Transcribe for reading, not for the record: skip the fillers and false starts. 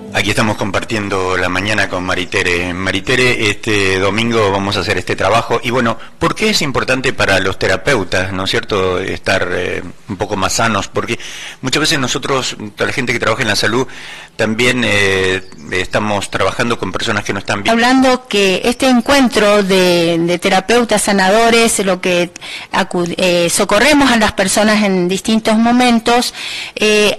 Aquí estamos compartiendo la mañana con Maritere. Maritere, este domingo vamos a hacer este trabajo. Y bueno, ¿por qué es importante para los terapeutas, no es cierto, estar un poco más sanos? Porque muchas veces nosotros, toda la gente que trabaja en la salud, también estamos trabajando con personas que no están bien. Hablando que este encuentro de terapeutas sanadores, lo que socorremos a las personas en distintos momentos,